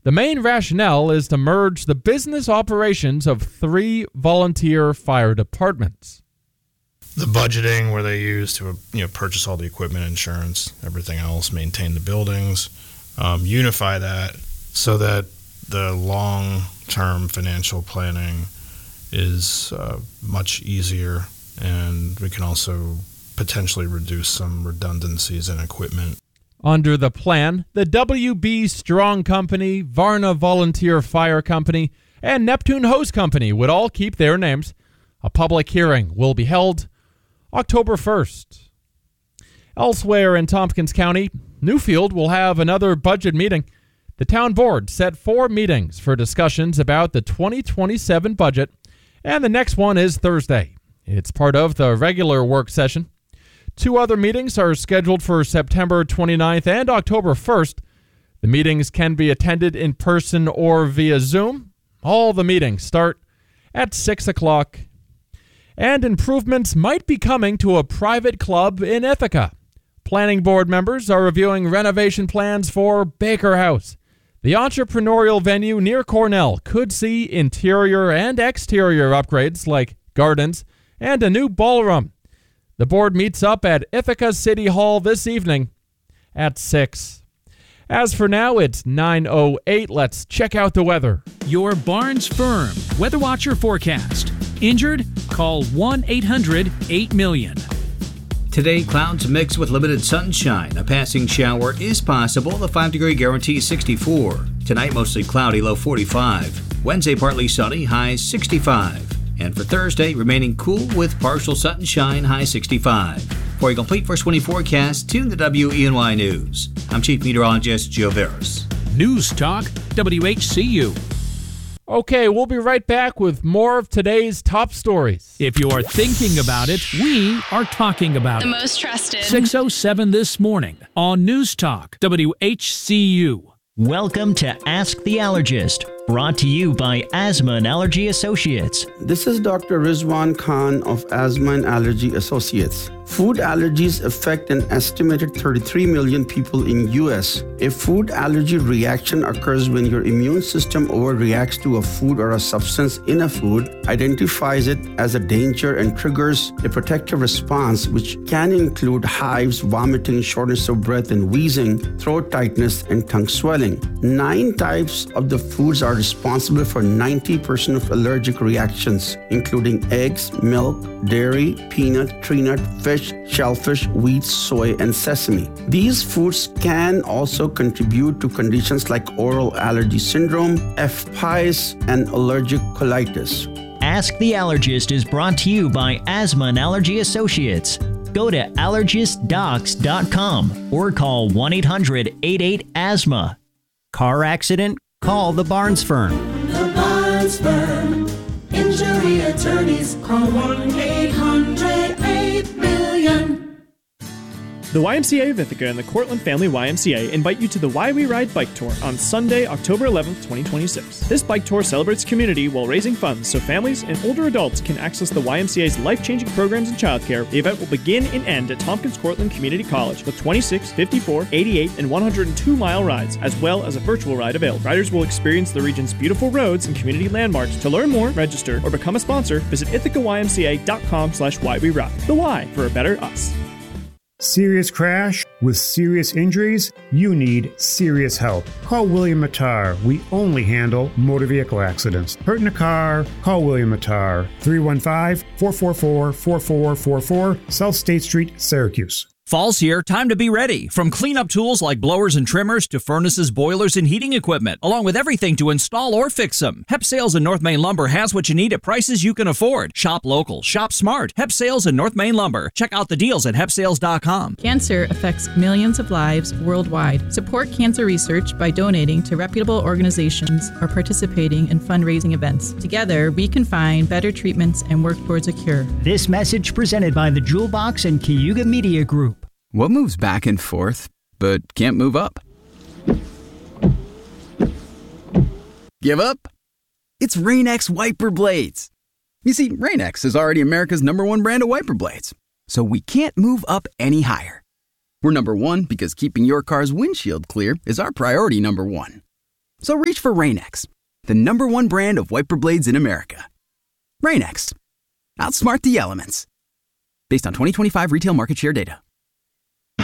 The main rationale is to merge the business operations of 3 volunteer fire departments. The budgeting where they use to purchase all the equipment, insurance, everything else, maintain the buildings, unify that so that the long-term financial planning is much easier, and we can also potentially reduce some redundancies in equipment. Under the plan, the WB Strong Company, Varna Volunteer Fire Company, and Neptune Hose Company would all keep their names. A public hearing will be held October 1st. Elsewhere in Tompkins County, Newfield will have another budget meeting. The town board set 4 meetings for discussions about the 2027 budget, and the next one is Thursday. It's part of the regular work session. 2 other meetings are scheduled for September 29th and October 1st. The meetings can be attended in person or via Zoom. All the meetings start at 6 o'clock. And improvements might be coming to a private club in Ithaca. Planning board members are reviewing renovation plans for Baker House. The entrepreneurial venue near Cornell could see interior and exterior upgrades like gardens and a new ballroom. The board meets up at Ithaca City Hall this evening at 6. As for now, it's 9:08. Let's check out the weather. Your Barnes Firm Weather Watcher forecast. Injured? Call 1-800-8-million. Today, clouds mixed with limited sunshine. A passing shower is possible. The 5-degree guarantee is 64. Tonight, mostly cloudy, low 45. Wednesday, partly sunny, high 65. And for Thursday, remaining cool with partial sunshine, high 65. For a complete First 20 forecast, tune to WENY News. I'm Chief Meteorologist Joe Veras. News Talk, WHCU. Okay, we'll be right back with more of today's top stories. If you're thinking about it, we are talking about it. The most trusted. 6:07 this morning on News Talk, WHCU. Welcome to Ask the Allergist, brought to you by Asthma and Allergy Associates. This is Dr. Rizwan Khan of Asthma and Allergy Associates. Food allergies affect an estimated 33 million people in U.S. A food allergy reaction occurs when your immune system overreacts to a food or a substance in a food, identifies it as a danger, and triggers a protective response, which can include hives, vomiting, shortness of breath, and wheezing, throat tightness, and tongue swelling. 9 types of the foods are responsible for 90% of allergic reactions, including eggs, milk, dairy, peanut, tree nut, fish, shellfish, wheat, soy, and sesame. These foods can also contribute to conditions like oral allergy syndrome, FPIES, and allergic colitis. Ask the Allergist is brought to you by Asthma and Allergy Associates. Go to allergistdocs.com or call 1-800-88-ASTHMA. Car accident? Call the Barnes Firm. The Barnes Firm. Injury attorneys. Call 1-800-8-MILLION. The YMCA of Ithaca and the Cortland Family YMCA invite you to the Why We Ride Bike Tour on Sunday, October 11th, 2026. This bike tour celebrates community while raising funds so families and older adults can access the YMCA's life-changing programs and childcare. The event will begin and end at Tompkins Cortland Community College with 26, 54, 88, and 102-mile rides, as well as a virtual ride available. Riders will experience the region's beautiful roads and community landmarks. To learn more, register, or become a sponsor, visit ithacawymca.com/whywyride. The Why for a better us. Serious crash with serious injuries? You need serious help. Call William Mattar. We only handle motor vehicle accidents. Hurt in a car? Call William Mattar. 315-444-4444, South State Street, Syracuse. Fall's here, time to be ready. From cleanup tools like blowers and trimmers to furnaces, boilers, and heating equipment, along with everything to install or fix them. Hep Sales in North Main Lumber has what you need at prices you can afford. Shop local, shop smart. Hep Sales in North Main Lumber. Check out the deals at hepsales.com. Cancer affects millions of lives worldwide. Support cancer research by donating to reputable organizations or participating in fundraising events. Together, we can find better treatments and work towards a cure. This message presented by the Jewel Box and Cayuga Media Group. What moves back and forth, but can't move up? Give up? It's Rain-X wiper blades. You see, Rain-X is already America's #1 brand of wiper blades, so we can't move up any higher. We're #1 because keeping your car's windshield clear is our priority #1. So reach for Rain-X, the #1 brand of wiper blades in America. Rain-X. Outsmart the elements. Based on 2025 retail market share data.